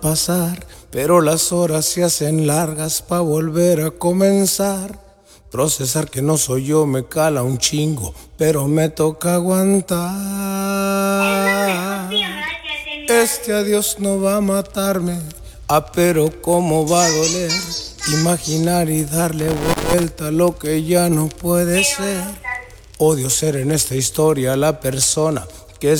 pasar, pero las horas se hacen largas pa' volver a comenzar. Procesar que no soy yo me cala un chingo, pero me toca aguantar. Este adiós no va a matarme, pero cómo va a doler. Imaginar y darle vuelta a lo que ya no puede ser. Odio ser en esta historia la persona